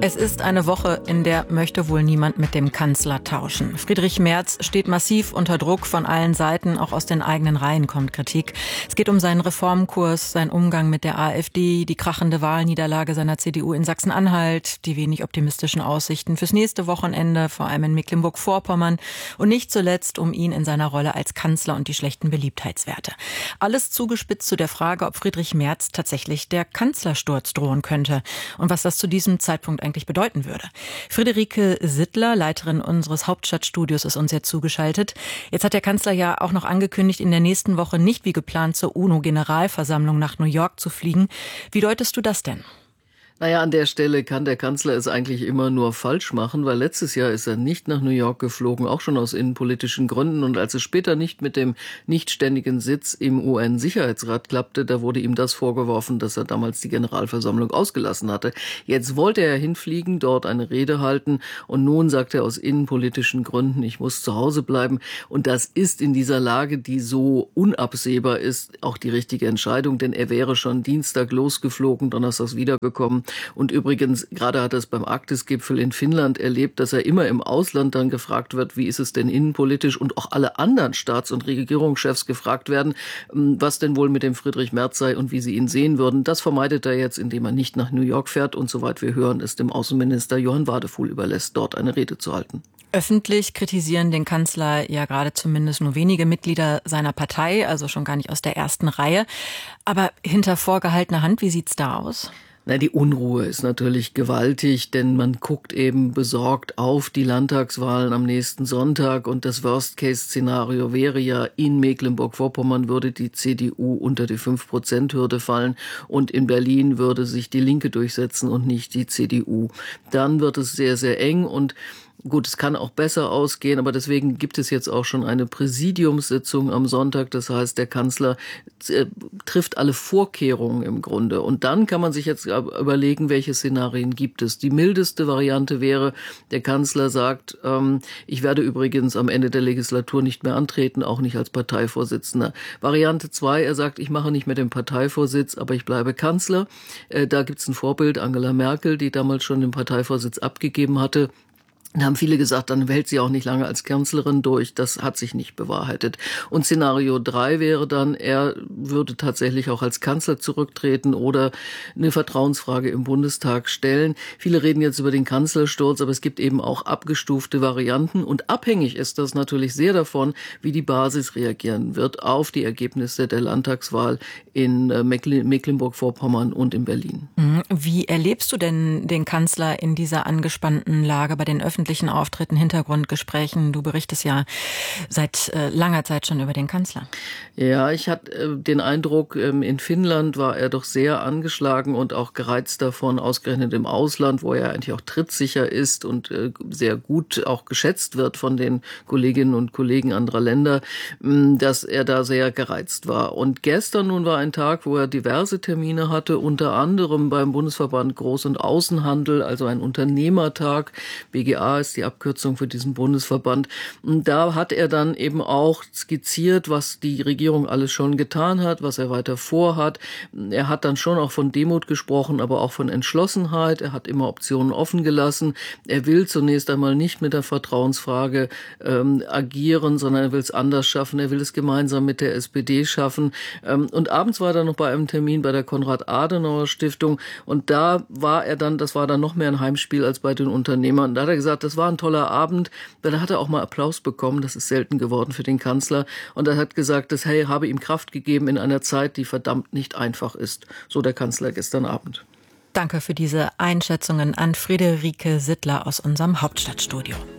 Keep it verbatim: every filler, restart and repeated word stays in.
Es ist eine Woche, in der möchte wohl niemand mit dem Kanzler tauschen. Friedrich Merz steht massiv unter Druck von allen Seiten, auch aus den eigenen Reihen kommt Kritik. Es geht um seinen Reformkurs, seinen Umgang mit der AfD, die krachende Wahlniederlage seiner C D U in Sachsen-Anhalt, die wenig optimistischen Aussichten fürs nächste Wochenende, vor allem in Mecklenburg-Vorpommern und nicht zuletzt um ihn in seiner Rolle als Kanzler und die schlechten Beliebtheitswerte. Alles zugespitzt zu der Frage, ob Friedrich Merz tatsächlich der Kanzlersturz drohen könnte und was das zu diesem Zeitpunkt eigentlich bedeuten würde. Friederike Sittler, Leiterin unseres Hauptstadtstudios, ist uns jetzt zugeschaltet. Jetzt hat der Kanzler ja auch noch angekündigt, in der nächsten Woche nicht wie geplant zur UNO-Generalversammlung nach New York zu fliegen. Wie deutest du das denn? Naja, an der Stelle kann der Kanzler es eigentlich immer nur falsch machen, weil letztes Jahr ist er nicht nach New York geflogen, auch schon aus innenpolitischen Gründen. Und als es später nicht mit dem nichtständigen Sitz im U N-Sicherheitsrat klappte, da wurde ihm das vorgeworfen, dass er damals die Generalversammlung ausgelassen hatte. Jetzt wollte er hinfliegen, dort eine Rede halten und nun sagt er aus innenpolitischen Gründen, ich muss zu Hause bleiben. Und das ist in dieser Lage, die so unabsehbar ist, auch die richtige Entscheidung, denn er wäre schon Dienstag losgeflogen, donnerstags wiedergekommen. Und übrigens, gerade hat er es beim Arktis-Gipfel in Finnland erlebt, dass er immer im Ausland dann gefragt wird, wie ist es denn innenpolitisch, und auch alle anderen Staats- und Regierungschefs gefragt werden, was denn wohl mit dem Friedrich Merz sei und wie sie ihn sehen würden. Das vermeidet er jetzt, indem er nicht nach New York fährt und soweit wir hören, es dem Außenminister Johann Wadefuhl überlässt, dort eine Rede zu halten. Öffentlich kritisieren den Kanzler ja gerade zumindest nur wenige Mitglieder seiner Partei, also schon gar nicht aus der ersten Reihe. Aber hinter vorgehaltener Hand, wie sieht's da aus? Na, die Unruhe ist natürlich gewaltig, denn man guckt eben besorgt auf die Landtagswahlen am nächsten Sonntag und das Worst-Case-Szenario wäre ja, in Mecklenburg-Vorpommern würde die C D U unter die fünf Prozent Hürde fallen und in Berlin würde sich die Linke durchsetzen und nicht die C D U. Dann wird es sehr, sehr eng und gut, es kann auch besser ausgehen, aber deswegen gibt es jetzt auch schon eine Präsidiumssitzung am Sonntag. Das heißt, der Kanzler äh, trifft alle Vorkehrungen im Grunde. Und dann kann man sich jetzt überlegen, welche Szenarien gibt es. Die mildeste Variante wäre, der Kanzler sagt, ähm, ich werde übrigens am Ende der Legislatur nicht mehr antreten, auch nicht als Parteivorsitzender. Variante zwei, er sagt, ich mache nicht mehr den Parteivorsitz, aber ich bleibe Kanzler. Äh, da gibt es ein Vorbild, Angela Merkel, die damals schon den Parteivorsitz abgegeben hatte. Da haben viele gesagt, dann hält sie auch nicht lange als Kanzlerin durch. Das hat sich nicht bewahrheitet. Und Szenario drei wäre dann, er würde tatsächlich auch als Kanzler zurücktreten oder eine Vertrauensfrage im Bundestag stellen. Viele reden jetzt über den Kanzlersturz, aber es gibt eben auch abgestufte Varianten. Und abhängig ist das natürlich sehr davon, wie die Basis reagieren wird auf die Ergebnisse der Landtagswahl in Mecklenburg-Vorpommern und in Berlin. Wie erlebst du denn den Kanzler in dieser angespannten Lage bei den öffentlichen Auftritten, Hintergrundgesprächen? Du berichtest ja seit äh, langer Zeit schon über den Kanzler. Ja, ich hatte äh, den Eindruck, ähm, in Finnland war er doch sehr angeschlagen und auch gereizt davon, ausgerechnet im Ausland, wo er eigentlich auch trittsicher ist und äh, sehr gut auch geschätzt wird von den Kolleginnen und Kollegen anderer Länder, mh, dass er da sehr gereizt war. Und gestern nun war ein Tag, wo er diverse Termine hatte, unter anderem beim Bundesverband Groß- und Außenhandel, also ein Unternehmertag. B G A ist die Abkürzung für diesen Bundesverband. Und da hat er dann eben auch skizziert, was die Regierung alles schon getan hat, was er weiter vorhat. Er hat dann schon auch von Demut gesprochen, aber auch von Entschlossenheit. Er hat immer Optionen offen gelassen. Er will zunächst einmal nicht mit der Vertrauensfrage ähm, agieren, sondern er will es anders schaffen. Er will es gemeinsam mit der S P D schaffen. Ähm, und abends war er dann noch bei einem Termin bei der Konrad-Adenauer-Stiftung. Und da war er dann, das war dann noch mehr ein Heimspiel als bei den Unternehmern. Da hat er gesagt, das war ein toller Abend, weil da hat er auch mal Applaus bekommen, das ist selten geworden für den Kanzler. Und er hat gesagt, das hey, habe ihm Kraft gegeben in einer Zeit, die verdammt nicht einfach ist. So der Kanzler gestern Abend. Danke für diese Einschätzungen an Friederike Sittler aus unserem Hauptstadtstudio.